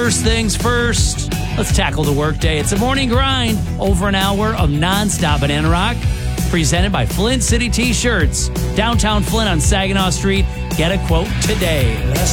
First things first, let's tackle the workday. It's a morning grind, over an hour of nonstop Banana Rock, presented by Flint City T-Shirts. Downtown Flint on Saginaw Street. Get a quote today. Last